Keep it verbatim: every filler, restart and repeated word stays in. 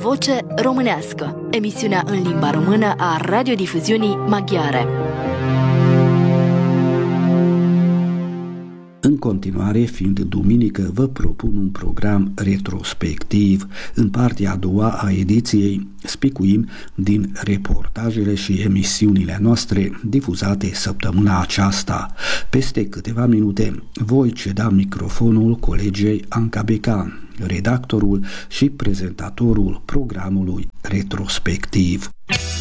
Voce Românească, emisiunea în limba română a radiodifuziunii maghiare. În continuare, fiind duminică, vă propun un program retrospectiv. În partea a doua a ediției spicuim din reportajele și emisiunile noastre difuzate săptămâna aceasta. Peste câteva minute voi ceda microfonul colegei Anca Becan, redactorul și prezentatorul programului retrospectiv.